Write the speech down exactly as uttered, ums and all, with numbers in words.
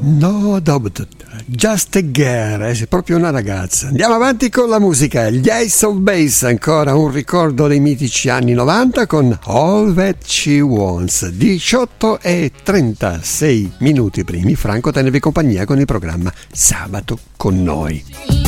No doubt, just a girl, è proprio una ragazza. Andiamo avanti con la musica. Gli Ace of Base, ancora un ricordo dei mitici anni novanta con All That She Wants. diciotto e trentasei minuti primi. Franco tenevi compagnia con il programma Sabato con noi.